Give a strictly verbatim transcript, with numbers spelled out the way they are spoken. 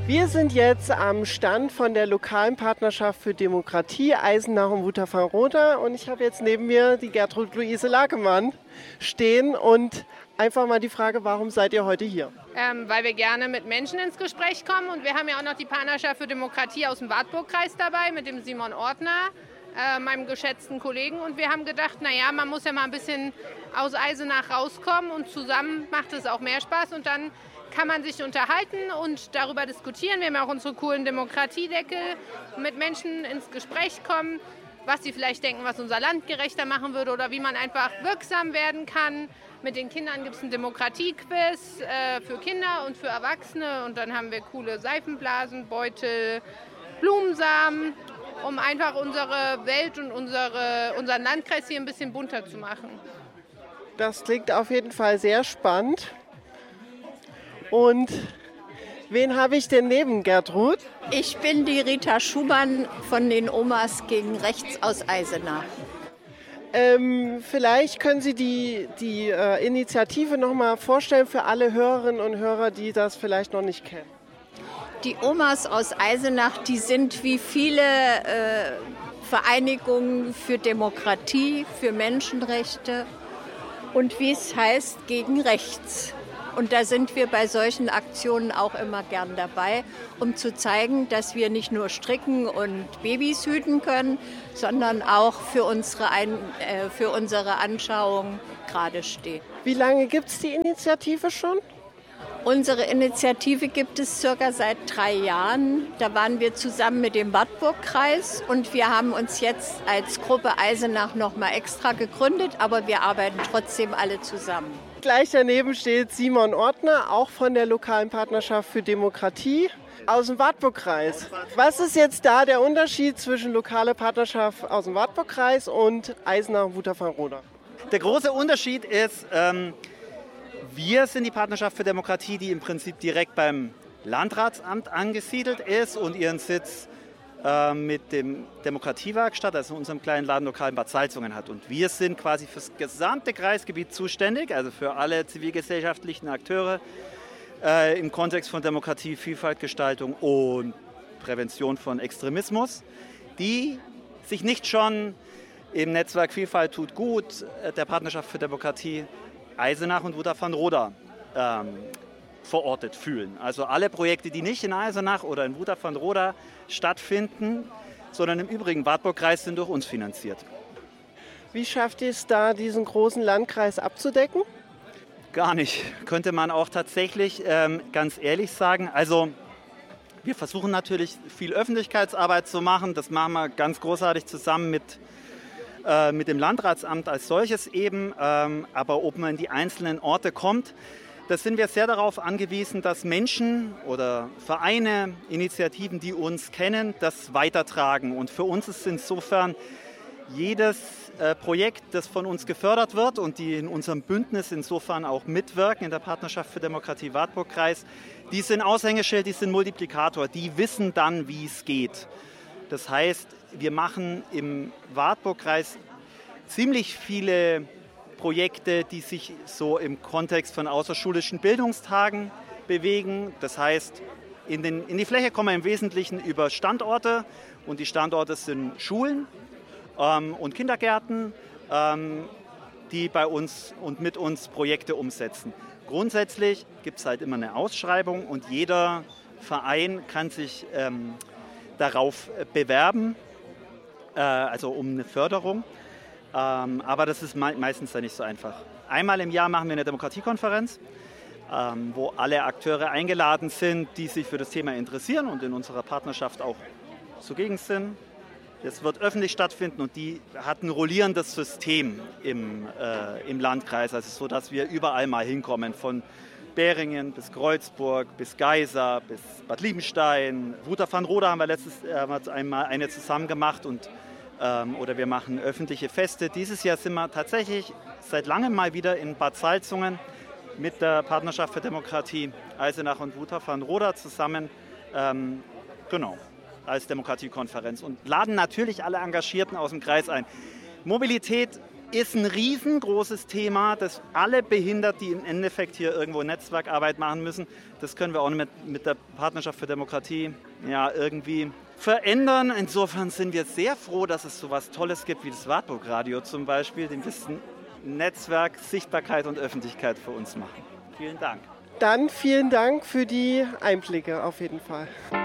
Wir sind jetzt am Stand von der lokalen Partnerschaft für Demokratie Eisenach und Wuther-van-Roda und ich habe jetzt neben mir die Gertrud Luise Lakemann stehen und einfach mal die Frage, warum seid ihr heute hier? Ähm, weil wir gerne mit Menschen ins Gespräch kommen und wir haben ja auch noch die Partnerschaft für Demokratie aus dem Wartburgkreis dabei mit dem Simon Ortner, äh, meinem geschätzten Kollegen, und wir haben gedacht, naja, man muss ja mal ein bisschen aus Eisenach rauskommen und zusammen macht es auch mehr Spaß und dann kann man sich unterhalten und darüber diskutieren. Wir haben auch unsere coolen Demokratiedeckel, mit Menschen ins Gespräch kommen, was sie vielleicht denken, was unser Land gerechter machen würde oder wie man einfach wirksam werden kann. Mit den Kindern gibt es einen Demokratiequiz äh, für Kinder und für Erwachsene und dann haben wir coole Seifenblasen, Beutel, Blumensamen, um einfach unsere Welt und unsere, unseren Landkreis hier ein bisschen bunter zu machen. Das klingt auf jeden Fall sehr spannend. Und wen habe ich denn neben Gertrud? Ich bin die Rita Schumann von den Omas gegen Rechts aus Eisenach. Ähm, vielleicht können Sie die, die äh, Initiative noch mal vorstellen für alle Hörerinnen und Hörer, die das vielleicht noch nicht kennen. Die Omas aus Eisenach, die sind wie viele äh, Vereinigungen für Demokratie, für Menschenrechte und wie es heißt, gegen Rechts. Und da sind wir bei solchen Aktionen auch immer gern dabei, um zu zeigen, dass wir nicht nur stricken und Babys hüten können, sondern auch für unsere, Ein- äh, für unsere Anschauung gerade stehen. Wie lange gibt es die Initiative schon? Unsere Initiative gibt es circa seit drei Jahren. Da waren wir zusammen mit dem Wartburgkreis und wir haben uns jetzt als Gruppe Eisenach noch mal extra gegründet, aber wir arbeiten trotzdem alle zusammen. Gleich daneben steht Simon Ortner, auch von der lokalen Partnerschaft für Demokratie aus dem Wartburgkreis. Was ist jetzt da der Unterschied zwischen lokaler Partnerschaft aus dem Wartburgkreis und Eisenach und Wuther-van-Roda? Der große Unterschied ist, ähm, wir sind die Partnerschaft für Demokratie, die im Prinzip direkt beim Landratsamt angesiedelt ist und ihren Sitz äh, mit dem Demokratiewerkstatt, also unserem kleinen Laden lokal in Bad Salzungen hat. Und wir sind quasi für das gesamte Kreisgebiet zuständig, also für alle zivilgesellschaftlichen Akteure äh, im Kontext von Demokratie, Vielfaltgestaltung und Prävention von Extremismus, die sich nicht schon im Netzwerk Vielfalt tut gut, äh, der Partnerschaft für Demokratie Eisenach und Wuther-van-Roda ähm, verortet fühlen. Also alle Projekte, die nicht in Eisenach oder in Wuther-van-Roda stattfinden, sondern im übrigen Wartburgkreis, sind durch uns finanziert. Wie schafft ihr es da, diesen großen Landkreis abzudecken? Gar nicht, könnte man auch tatsächlich ähm, ganz ehrlich sagen. Also wir versuchen natürlich viel Öffentlichkeitsarbeit zu machen. Das machen wir ganz großartig zusammen mit mit dem Landratsamt als solches eben, ähm, aber ob man in die einzelnen Orte kommt, da sind wir sehr darauf angewiesen, dass Menschen oder Vereine, Initiativen, die uns kennen, das weitertragen. Und für uns ist insofern jedes äh, Projekt, das von uns gefördert wird und die in unserem Bündnis insofern auch mitwirken, in der Partnerschaft für Demokratie Wartburgkreis, die sind Aushängeschild, die sind Multiplikator, die wissen dann, wie es geht. Das heißt, wir machen im Wartburgkreis ziemlich viele Projekte, die sich so im Kontext von außerschulischen Bildungstagen bewegen. Das heißt, in, den, in die Fläche kommen wir im Wesentlichen über Standorte und die Standorte sind Schulen ähm, und Kindergärten, ähm, die bei uns und mit uns Projekte umsetzen. Grundsätzlich gibt es halt immer eine Ausschreibung und jeder Verein kann sich ähm, darauf bewerben, äh, also um eine Förderung. Ähm, aber das ist me- meistens dann nicht so einfach. Einmal im Jahr machen wir eine Demokratiekonferenz, ähm, wo alle Akteure eingeladen sind, die sich für das Thema interessieren und in unserer Partnerschaft auch zugegen sind. Das wird öffentlich stattfinden und die hat ein rollierendes System im, äh, im Landkreis, also so, dass wir überall mal hinkommen, von Beringen bis Kreuzburg, bis Geisa, bis Bad Liebenstein. Wuther-van-Roda haben wir letztes Jahr einmal eine zusammen gemacht und, ähm, oder wir machen öffentliche Feste. Dieses Jahr sind wir tatsächlich seit langem mal wieder in Bad Salzungen mit der Partnerschaft für Demokratie Eisenach und Wuther-van-Roda zusammen, ähm, genau, als Demokratiekonferenz und laden natürlich alle Engagierten aus dem Kreis ein. Mobilität ist ein riesengroßes Thema, das alle behindert, die im Endeffekt hier irgendwo Netzwerkarbeit machen müssen. Das können wir auch mit, mit der Partnerschaft für Demokratie ja, irgendwie verändern. Insofern sind wir sehr froh, dass es so etwas Tolles gibt wie das Wartburg-Radio zum Beispiel, dem wissen Netzwerk, Sichtbarkeit und Öffentlichkeit für uns machen. Vielen Dank. Dann vielen Dank für die Einblicke auf jeden Fall.